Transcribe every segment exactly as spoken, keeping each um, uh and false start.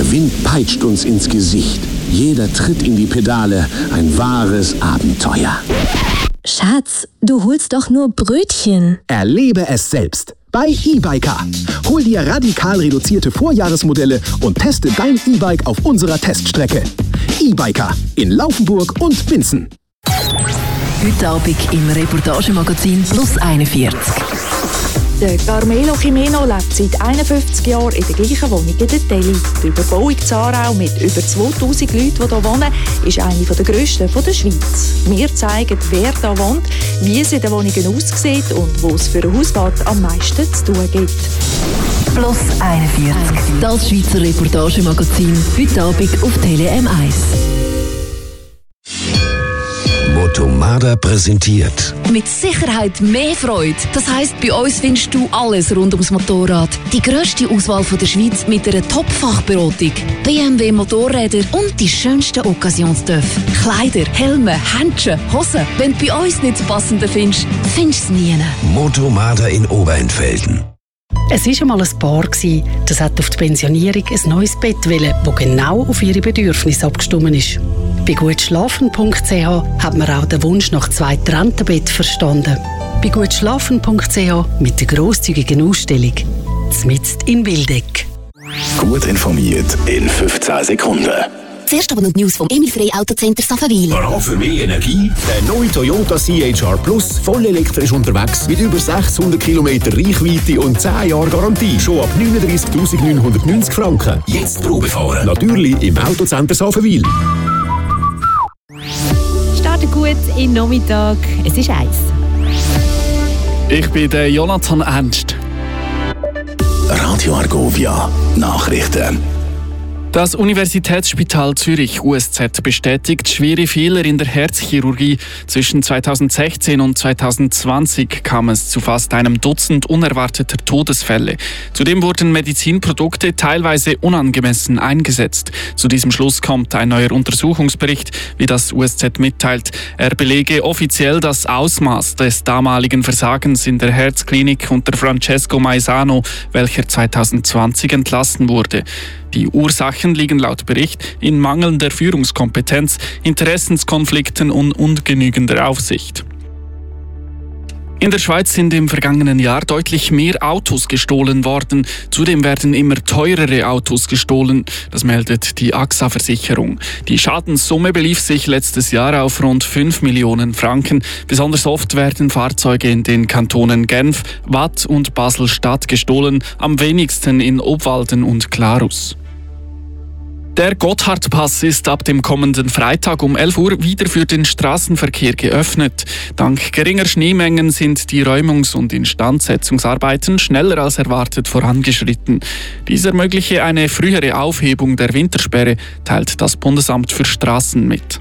Der Wind peitscht uns ins Gesicht. Jeder Tritt in die Pedale, ein wahres Abenteuer. Schatz, du holst doch nur Brötchen. Erlebe es selbst bei eBiker. Hol dir radikal reduzierte Vorjahresmodelle und teste dein E-Bike auf unserer Teststrecke. eBiker in Laufenburg und Winsen. Heute Abend im Reportagemagazin Plus einundvierzig. Der Carmelo Jimeno lebt seit einundfünfzig Jahren in der gleichen Wohnung in der Teli. Die Überbauung Zarau mit über zweitausend Leuten, die hier wohnen, ist eine der grössten der Schweiz. Wir zeigen, wer hier wohnt, wie es in den Wohnungen aussieht und wo es für einen Hauswart am meisten zu tun gibt. Plus einundvierzig. Das Schweizer Reportagemagazin. Heute Abend auf Tele M eins. Motomada präsentiert. Mit Sicherheit mehr Freude. Das heisst, bei uns findest du alles rund ums Motorrad. Die grösste Auswahl von der Schweiz mit einer Top-Fachberatung. B M W Motorräder und die schönsten Occasionstöpfe. Kleider, Helme, Händchen, Hosen. Wenn du bei uns nicht das Passende findest, findest du es nie. Motomada in Oberentfelden. Es war einmal ein Paar, das hat auf die Pensionierung ein neues Bett wollte, das genau auf ihre Bedürfnisse abgestimmt ist. Bei gutschlafen punkt c h hat man auch den Wunsch nach zwei getrennten Betten verstanden. Bei gutschlafen punkt c h mit der grosszügigen Ausstellung «Zmitzt in Wildeck». Gut informiert in fünfzehn Sekunden. Zuerst aber noch die News vom Emil Frey Autocenter Saffenwil. Parat für mehr Energie? Der neue Toyota C H R Plus, voll elektrisch unterwegs, mit über sechshundert Kilometer Reichweite und zehn Jahre Garantie. Schon ab neununddreissigtausendneunhundertneunzig Franken. Jetzt Probe fahren. Natürlich im Autocenter Saffenwil. Startet gut in den Nachmittag. Es ist eins. Ich bin der Jonathan Ernst. Radio Argovia. Nachrichten. Das Universitätsspital Zürich U S Z bestätigt schwere Fehler in der Herzchirurgie. Zwischen zweitausendsechzehn und zweitausendzwanzig kam es zu fast einem Dutzend unerwarteter Todesfälle. Zudem wurden Medizinprodukte teilweise unangemessen eingesetzt. Zu diesem Schluss kommt ein neuer Untersuchungsbericht, wie das U S Z mitteilt. Er belege offiziell das Ausmaß des damaligen Versagens in der Herzklinik unter Francesco Maisano, welcher zweitausendzwanzig entlassen wurde. Die Ursachen liegen laut Bericht in mangelnder Führungskompetenz, Interessenskonflikten und ungenügender Aufsicht. In der Schweiz sind im vergangenen Jahr deutlich mehr Autos gestohlen worden. Zudem werden immer teurere Autos gestohlen. Das meldet die A X A-Versicherung. Die Schadenssumme belief sich letztes Jahr auf rund fünf Millionen Franken. Besonders oft werden Fahrzeuge in den Kantonen Genf, Waadt und Basel-Stadt gestohlen, am wenigsten in Obwalden und Glarus. Der Gotthardpass ist ab dem kommenden Freitag um elf Uhr wieder für den Straßenverkehr geöffnet. Dank geringer Schneemengen sind die Räumungs- und Instandsetzungsarbeiten schneller als erwartet vorangeschritten. Dies ermögliche eine frühere Aufhebung der Wintersperre, teilt das Bundesamt für Straßen mit.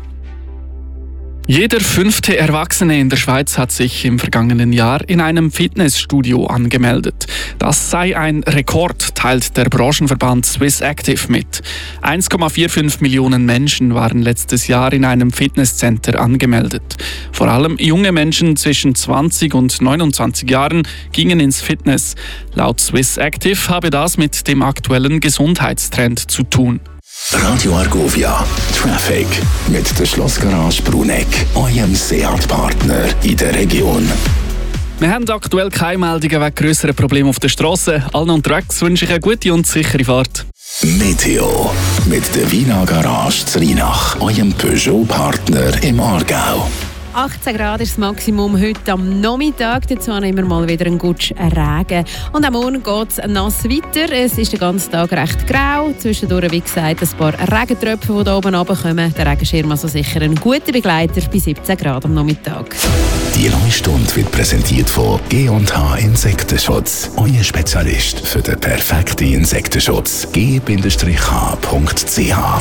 Jeder fünfte Erwachsene in der Schweiz hat sich im vergangenen Jahr in einem Fitnessstudio angemeldet. Das sei ein Rekord, teilt der Branchenverband Swiss Active mit. eins Komma fünfundvierzig Millionen Menschen waren letztes Jahr in einem Fitnesscenter angemeldet. Vor allem junge Menschen zwischen zwanzig und neunundzwanzig Jahren gingen ins Fitness. Laut Swiss Active habe das mit dem aktuellen Gesundheitstrend zu tun. Radio Argovia Traffic mit der Schlossgarage Bruneck, eurem Seat-Partner in der Region. Wir haben aktuell keine Meldungen wegen grösseren Problemen auf der Straße. Allen unterwegs wünsche ich eine gute und sichere Fahrt. Meteo mit der Wiener Garage zu Rheinach, eurem Peugeot-Partner im Aargau. achtzehn Grad ist das Maximum heute am Nachmittag. Dazu haben wir mal wieder einen guten Regen. Und am Morgen geht es nass weiter. Es ist den ganzen Tag recht grau. Zwischendurch, wie gesagt, ein paar Regentröpfchen, die hier oben runterkommen. Der Regenschirm also sicher ein guter Begleiter bei siebzehn Grad am Nachmittag. Die neue Stunde wird präsentiert von G und H Insektenschutz. Euer Spezialist für den perfekten Insektenschutz. g Bindestrich h punkt c h.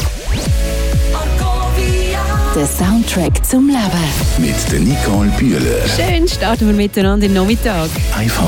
Der Soundtrack zum Leben. Mit der Nicole Bühler. Schön starten wir miteinander in den Nachmittag. Einfach